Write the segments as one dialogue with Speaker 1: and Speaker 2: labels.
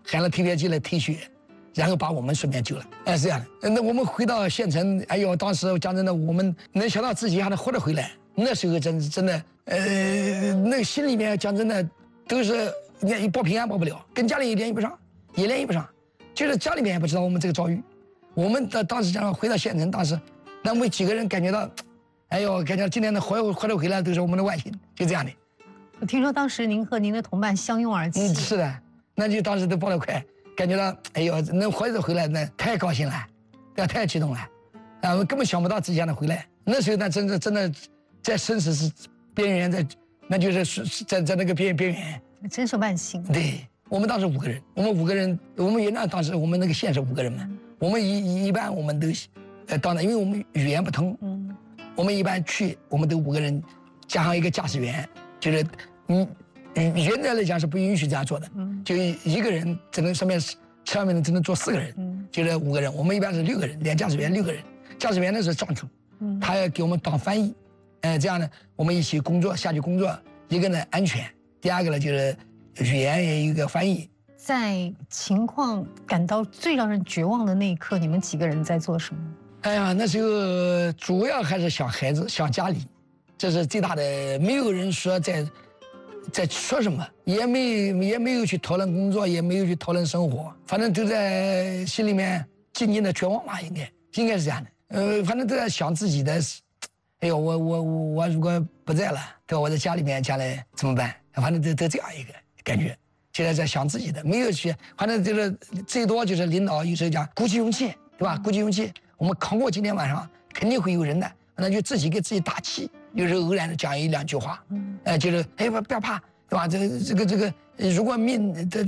Speaker 1: 喊了特别机来推血，然后把我们顺便救了。是这样的。那我们回到县城，哎呦，当时讲真的，我们能想到自己还能活着回来，那时候真的，那个心里面讲真的都是你报平安报不了，跟家里也联系不上，就是家里面也不知道我们这个遭遇。我们当时讲回到县城，当时那我们几个人感觉到，哎呦，感觉今天的活着回来都是我们的万幸，就这样的。
Speaker 2: 我听说当时您和您的同伴相拥而泣。
Speaker 1: 是的，那就当时都报得快，感觉到哎呦，能活着回来那太高兴了，太激动了，我根本想不到自己还能回来。那时候呢，真的在生死是边缘，那就是在那个边缘，
Speaker 2: 真是万幸。
Speaker 1: 对，我们当时5个人，我们原来当时我们那个县是5个人嘛，我们一般我们都到那，因为我们语言不通，我们一般去我们都5个人，加上一个驾驶员，就是原来来讲是不允许这样做的，就一个人只能上面只能坐4个人，就是5个人，我们一般是6个人，连驾驶员6个人，驾驶员呢是丈夫，他要给我们当翻译，这样呢我们一起下去工作，一个呢安全，第二个呢就是语言也有一个翻译。
Speaker 2: 在情况感到最让人绝望的那一刻，你们几个人在做什么？
Speaker 1: 哎呀，那时候主要还是想孩子，想家里，这是最大的。没有人说在说什么，也没有去讨论工作，也没有去讨论生活，反正都在心里面静静的绝望吧，应该是这样的。反正都在想自己的，哎呦，我如果不在了，对吧？我在家里面将来怎么办？反正都这样一个感觉，现在在想自己的，没有去，反正就是最多就是领导有时候讲鼓起勇气，对吧？鼓起勇气，我们扛过今天晚上，肯定会有人的，那就自己给自己打气。有时候偶然的讲1-2句话，就是哎不要怕，对吧？这个，如果命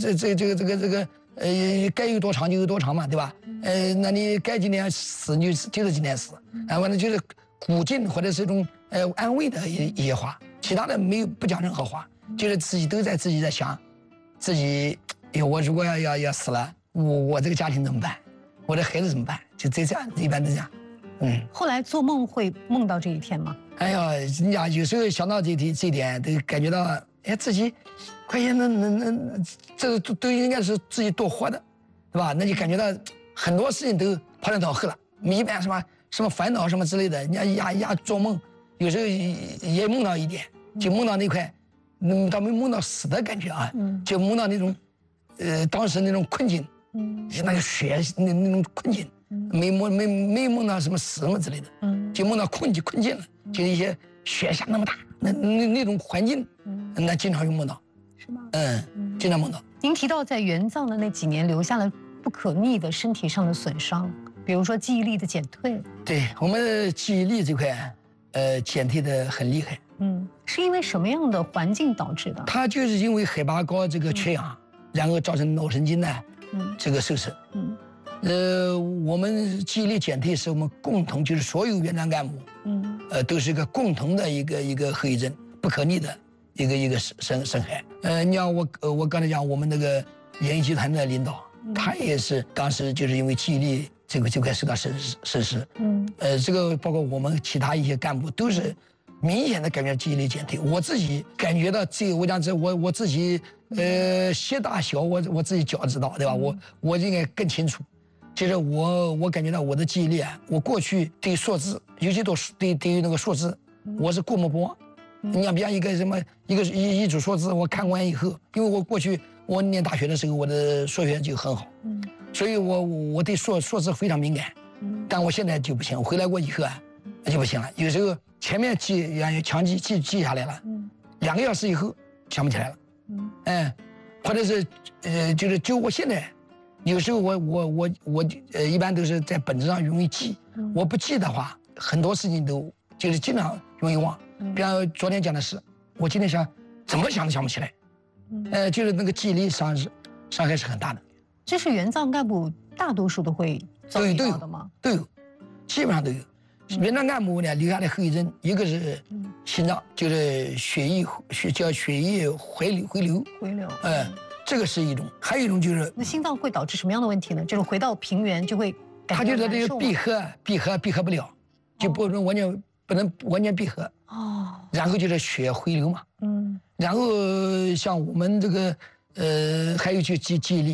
Speaker 1: 该有多长就有多长嘛，对吧？那你该今天死就是今天死，反正就是鼓劲或者是一种安慰的一些话，其他的不讲任何话，就是自己在想，自己我如果要死了，我这个家庭怎么办？我的孩子怎么办？就这样，一般都这样。
Speaker 2: 后来做梦会梦到这一天吗？
Speaker 1: 哎呀，人家有时候想到这一点，都感觉到，哎，自己，快些这都应该是自己多活的，对吧？那就感觉到很多事情都跑到脑后了，一般什么烦恼什么之类的，人家做梦，有时候也梦到一点，就梦到那块，倒没梦到死的感觉啊，就梦到那种，当时那种困境，那个血那种困境。没梦到什么死什么之类的，就梦到困境了，就一些雪下那么大，那种环境，那经常有梦到，
Speaker 2: 是吗？
Speaker 1: 经常梦到。
Speaker 2: 您提到在援藏的那几年留下了不可逆的身体上的损伤，比如说记忆力的减退。
Speaker 1: 对，我们记忆力这块，减退的很厉害。
Speaker 2: 是因为什么样的环境导致的？
Speaker 1: 它就是因为海拔高，这个缺氧，然后造成脑神经呢，这个受损。我们记忆力减退是我们共同，就是所有援藏干部，都是一个共同的一个后遗症，不可逆的一个伤害。你像我刚才讲，我们那个演艺集团的领导，他也是当时就是因为记忆力这块受到损失。这个包括我们其他一些干部都是明显的感觉记忆力减退。我自己感觉到我讲我自己鞋大小我自己脚知道，对吧？我应该更清楚。就是我感觉到我的记忆力啊，我过去对数字，尤其对于那个数字，我是过目不忘。你像比方一组数字，我看完以后，因为我过去我念大学的时候，我的数学就很好，所以我对数字非常敏感。但我现在就不行，回来过以后啊，就不行了。有时候前面强记下来了，2个小时以后想不起来了，或者是就我现在。有时候我一般都是在本子上容易记，我不记的话，很多事情都就是经常容易忘。比方昨天讲的事，我今天怎么想都想不起来，就是那个记忆力伤害是很大的。
Speaker 2: 这是援藏干部大多数都会遭遇到的吗？
Speaker 1: 都有，基本上都有。援藏干部呢留下的后遗症，一个是心脏，就是血液回流，这个是一种，还有一种就是
Speaker 2: 那心脏会导致什么样的问题呢？就是回到平原就会感觉
Speaker 1: 它就是这个闭合不了，就不能完全闭合然后就是血回流嘛，然后像我们这个还有就记忆力。